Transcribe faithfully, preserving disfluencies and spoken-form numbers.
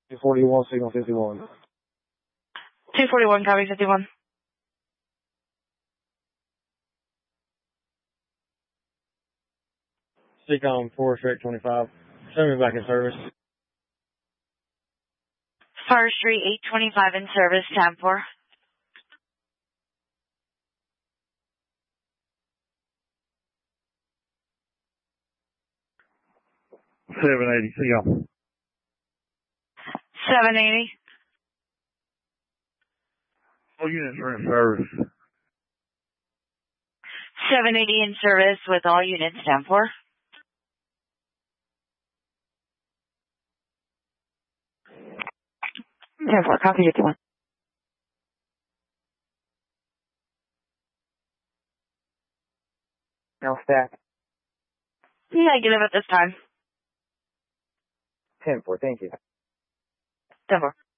two forty-one, signal fifty-one. two forty-one, copy fifty-one. Seacom four straight twenty-five. Send me back in service. Fire Street eight twenty-five in service, tab four. seven eighty, see y'all. seven eighty. All units are in service. seven eighty in service with all units, tab four. tab four, copy fifty-one. No stack. Negative at this time. ten four, thank you. ten four.